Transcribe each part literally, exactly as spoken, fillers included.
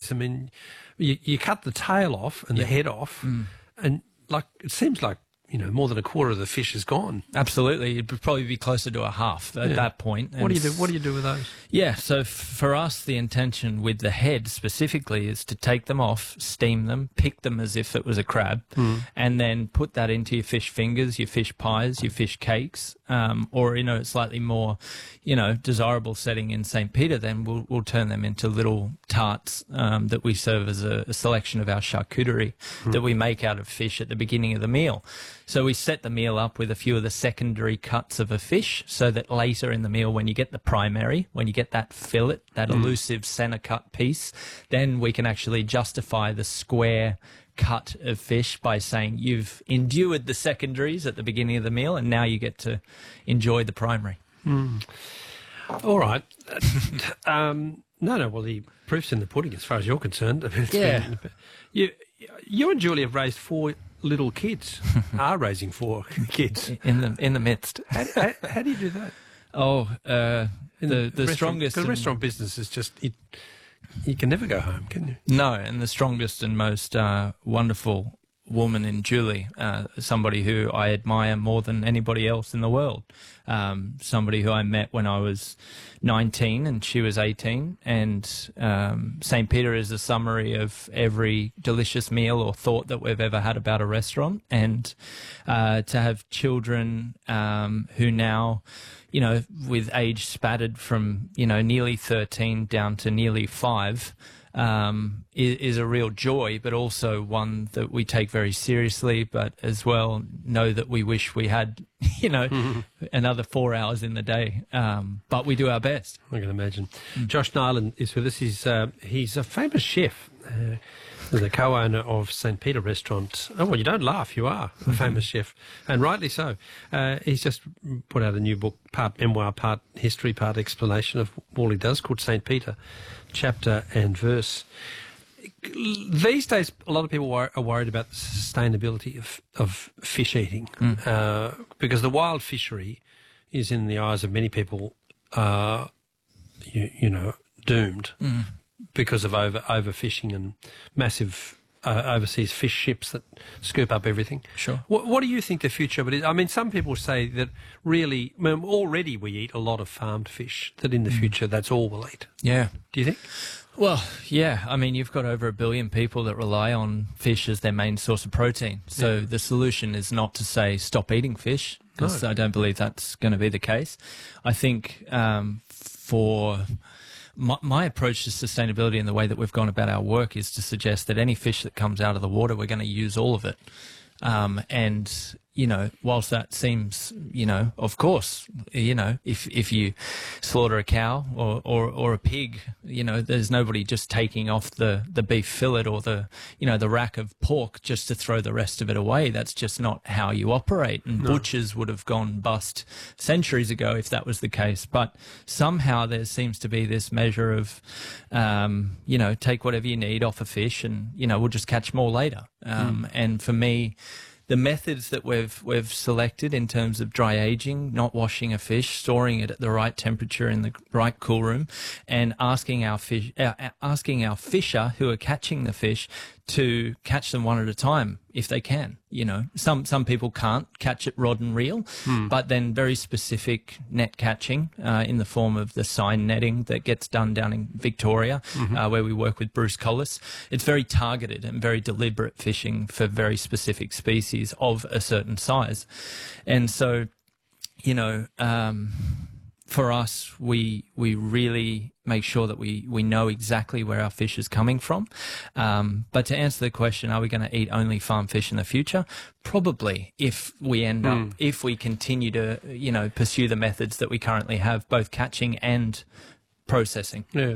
I mean, you, you cut the tail off and Yeah. the head off, Mm. and like it seems like, you know, more than a quarter of the fish is gone. Absolutely. It'd probably be closer to a half at Yeah. that point. What do you And do? What do you do with those? Yeah, so f- for us, the intention with the head specifically is to take them off, steam them, pick them as if it was a crab, Mm. and then put that into your fish fingers, your fish pies, your fish cakes, um, or in a slightly more, you know, desirable setting in Saint Peter, then we'll, we'll turn them into little tarts um, that we serve as a, a selection of our charcuterie Mm. that we make out of fish at the beginning of the meal. So we set the meal up with a few of the secondary cuts of a fish so that later in the meal, when you get the primary, when you get that fillet, that Mm. elusive center cut piece, then we can actually justify the square cut of fish by saying you've endured the secondaries at the beginning of the meal and now you get to enjoy the primary. Mm. All right. um, no, no. Well, the proof's in the pudding, as far as you're concerned. I mean, it's Yeah. been- you, you and Julie have raised four little kids. Are raising four kids. In the in the midst. How, how, how do you do that? Oh, uh, In the, the restaurant- strongest... The and- restaurant business is just it, you can never go home, can you? No, and the strongest and most uh, wonderful woman in Julie, uh, somebody who I admire more than anybody else in the world. Um, somebody who I met when I was nineteen and she was eighteen. And um, Saint Peter is a summary of every delicious meal or thought that we've ever had about a restaurant. And uh, to have children um, who now, you know, with age spattered from, you know, nearly thirteen down to nearly five, um, is, is a real joy, but also one that we take very seriously, but as well know that we wish we had, you know, Mm-hmm. another four hours in the day. Um, but we do our best. I can imagine. Josh Nyland is with us. He's, uh, he's a famous chef. Uh, the co-owner of Saint Peter Restaurant. Oh, well, you don't laugh. You are a famous chef, and rightly so. Uh, he's just put out a new book, part memoir, part history, part explanation of all he does, called Saint Peter, Chapter and Verse. These days, a lot of people are worried about the sustainability of, of fish eating Mm. uh, because the wild fishery is, in the eyes of many people, uh, you, you know, doomed. Mm. Because of over overfishing and massive uh, overseas fish ships that scoop up everything. Sure. What, what do you think the future of it is? I mean, some people say that really, I mean, already we eat a lot of farmed fish, that in the future that's all we'll eat. Yeah. Do you think? Well, yeah. I mean, you've got over a billion people that rely on fish as their main source of protein. So Yeah. the solution is not to say stop eating fish, because No. I don't believe that's going to be the case. I think um, for my, my approach to sustainability and the way that we've gone about our work is to suggest that any fish that comes out of the water, we're going to use all of it. Um, and, you know, whilst that seems, you know, of course, you know, if, if you slaughter a cow or, or, or a pig, you know, there's nobody just taking off the, the beef fillet or the, you know, the rack of pork just to throw the rest of it away. That's just not how you operate. And No. butchers would have gone bust centuries ago if that was the case. But somehow there seems to be this measure of, um, you know, take whatever you need off a fish and, you know, we'll just catch more later. Um, And for me, the methods that we've we've selected in terms of dry aging, not washing a fish, storing it at the right temperature in the right cool room, and asking our fish, uh, asking our fisher who are catching the fish to catch them one at a time if they can. You know, some some people can't catch it rod and reel, but then very specific net catching uh, in the form of the sign netting that gets done down in Victoria, uh, where we work with Bruce Collis. It's very targeted and very deliberate fishing for very specific species of a certain size. And so, you know, um, for us, we we really make sure that we, we know exactly where our fish is coming from. Um, but to answer the question, are we going to eat only farm fish in the future? Probably, if we end up, if we continue to, you know, pursue the methods that we currently have, both catching and processing. Yeah.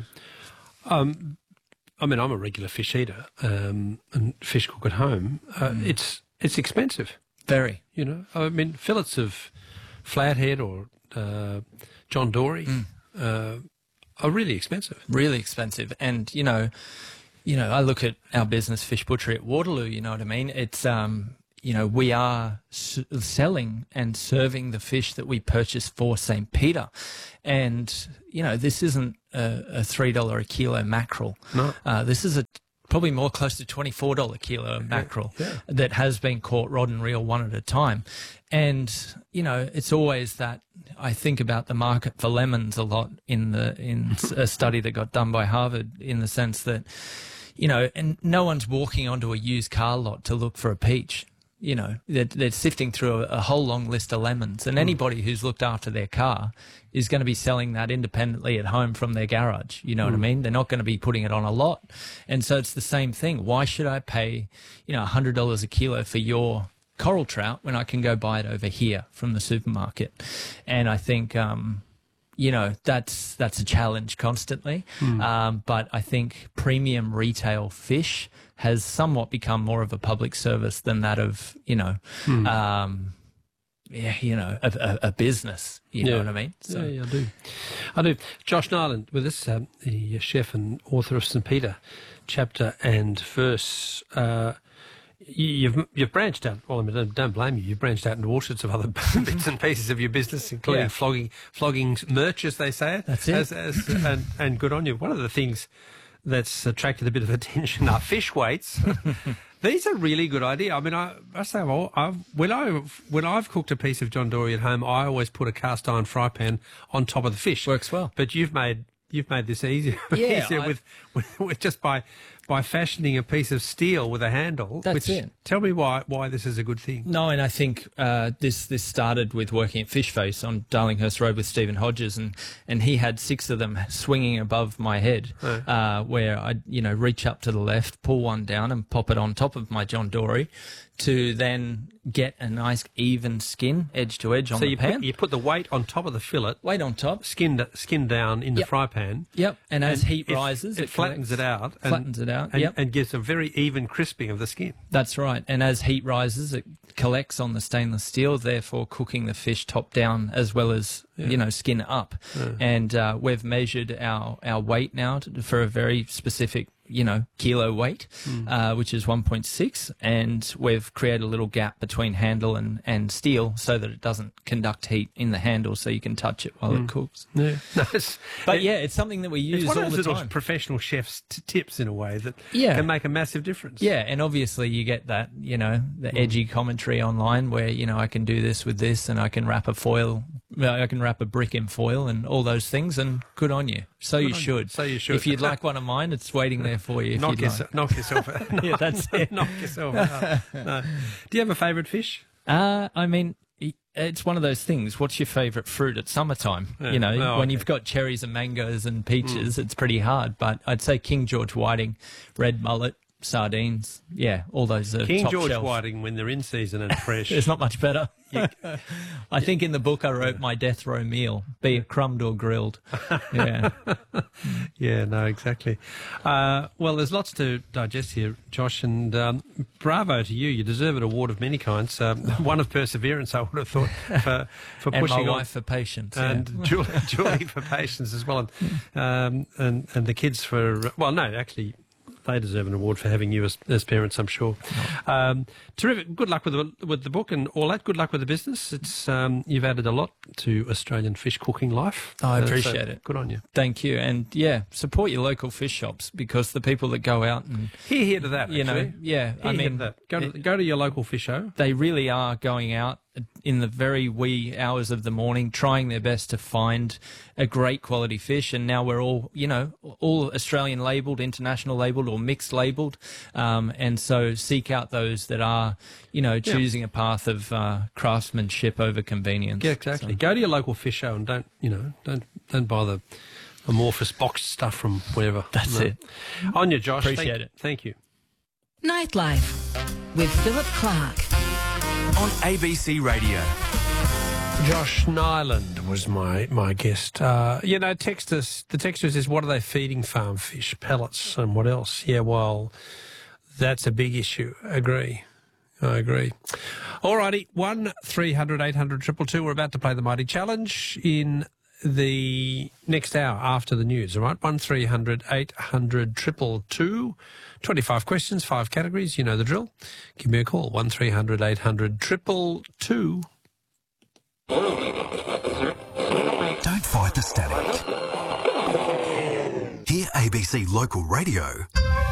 Um, I mean, I'm a regular fish eater um, and fish cook at home. Uh, It's it's expensive, Very. you know. I mean, fillets of flathead or uh, John Dory uh, are really expensive. Really expensive. And, you know, you know, I look at our business, Fish Butchery at Waterloo, you know what I mean? It's, um, you know, we are s- selling and serving the fish that we purchase for Saint Peter. And, you know, this isn't a, a three dollar a kilo mackerel. No. Uh, this is a probably more close to twenty-four dollar kilo mackerel yeah. that has been caught rod and reel one at a time. And, you know, it's always that I think about the market for lemons a lot in the in a study that got done by Harvard, in the sense that, you know, and no one's walking onto a used car lot to look for a peach. You know, they're, they're sifting through a, a whole long list of lemons, and anybody who's looked after their car is going to be selling that independently at home from their garage. You know mm. what I mean? They're not going to be putting it on a lot. And so it's the same thing. Why should I pay, you know, one hundred dollars a kilo for your coral trout when I can go buy it over here from the supermarket? And I think, um, you know, that's that's a challenge constantly. Mm. Um, but I think premium retail fish has somewhat become more of a public service than that of, you know, mm. um, yeah, you know, a, a, a business. You yeah. know what I mean? So. Yeah, yeah, I do. I do. Josh Nyland with us, um, the chef and author of Saint Peter, chapter and verse. Uh, You've you've branched out. Well, I mean, don't, don't blame you. You've branched out into all sorts of other bits and pieces of your business, including yeah. flogging, flogging merch, as they say it. That's it. As, as, and, and good on you. One of the things that's attracted a bit of attention are fish weights. These are a really good idea. I mean, I, I say, well, I've, when I when I've cooked a piece of John Dory at home, I always put a cast iron fry pan on top of the fish. Works well. But you've made you've made this easier, yeah, easier with, with, with just by. by fashioning a piece of steel with a handle. That's which, it. Tell me why why this is a good thing. No, and I think uh, this this started with working at Fish Face on Darlinghurst Road with Stephen Hodges, and, and he had six of them swinging above my head, oh. uh, where I'd, you know, reach up to the left, pull one down and pop it on top of my John Dory to then get a nice even skin, edge to edge on so the you pan. Put, you put the weight on top of the fillet. Weight on top. Skin, skin down in yep. the fry pan. Yep, and as and heat it, rises... It, it flattens collects, it out. And, flattens it out, and, yep. and gives a very even crisping of the skin. That's right. And as heat rises, it collects on the stainless steel, therefore cooking the fish top down as well as, yeah. you know, skin up. Yeah. And uh, we've measured our, our weight now to, for a very specific, you know, kilo weight, mm. uh, which is one point six, and we've created a little gap between handle and, and steel so that it doesn't conduct heat in the handle so you can touch it while mm. it cooks. Yeah. No, it's, but it, yeah, it's something that we use it's one all of those the little time. Professional chefs t- tips in a way that yeah. can make a massive difference. Yeah, and obviously you get that, you know, the mm. edgy commentary online where, you know, I can do this with this and I can wrap a foil, I can wrap a brick in foil and all those things, and good on you. So good you should. You. So you should. If you'd like one of mine, it's waiting there for you. If knock, you'd yourself, like. knock yourself out. No, yeah, that's it. Knock yourself out. No. Do you have a favourite fish? Uh, I mean, it's one of those things. What's your favourite fruit at summertime? Yeah. You know, oh, when okay. you've got cherries and mangoes and peaches, mm. it's pretty hard. But I'd say King George whiting, red mullet, sardines, yeah, all those are King top George shelf. whiting when they're in season and fresh. It's not much better. I think in the book I wrote my death row meal, be it crumbed or grilled. Yeah. Yeah, no, exactly. Uh, well, there's lots to digest here, Josh, and um, bravo to you. You deserve an award of many kinds. Um, one of perseverance, I would have thought, for, for and pushing on. And my wife for patience. And yeah. Julie, Julie for patience as well. And, um, and, and the kids for, well, no, actually, they deserve an award for having you as, as parents, I'm sure. No. Um, terrific. Good luck with the, with the book and all that. Good luck with the business. It's um, you've added a lot to Australian fish cooking life. I uh, appreciate so it. Good on you. Thank you. And yeah, support your local fish shops, because the people that go out and hear here to that. You actually. know, yeah. Hear I mean, that. Go to it, go to your local fish show. They really are going out in the very wee hours of the morning, trying their best to find a great quality fish. And now we're all, you know, all Australian labelled, international labelled, or mixed labelled. Um, and so seek out those that are, you know, choosing yeah. a path of uh, craftsmanship over convenience. Yeah, exactly. So. Go to your local fish show and don't, you know, don't don't buy the amorphous boxed stuff from wherever. That's no. it. On you, Josh. Appreciate thank, it. Thank you. Nightlife with Philip Clark on A B C Radio. Josh Nyland was my, my guest. Uh, you know, text us, the texter says, what are they feeding farm fish? Pellets and what else? Yeah, well, that's a big issue. Agree. I agree. All righty, one three hundred eight hundred two two two. We're about to play the Mighty Challenge in the next hour after the news, all right? one three hundred eight hundred two two two. twenty-five questions, five categories. You know the drill. Give me a call, one three hundred eight hundred two two two. Don't fight the static. A B C Local Radio.